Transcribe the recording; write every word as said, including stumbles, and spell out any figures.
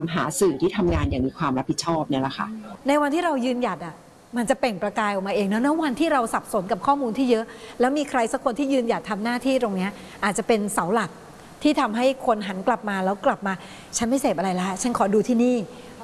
หาสื่อที่ทำงานอย่างมีความรับผิดชอบเนี่ยแหละค่ะในวันที่เรายืนหยัดอ่ะมันจะเปล่งประกายออกมาเองนะนะวันที่เราสับสนกับข้อมูลที่เยอะแล้วมีใครสักคนที่ยืนหยัดทำหน้าที่ตรงนี้อาจจะเป็นเสาหลักที่ทำให้คนหันกลับมาแล้วกลับมาฉันไม่เสพอะไรแล้วฉันขอดูที่นี่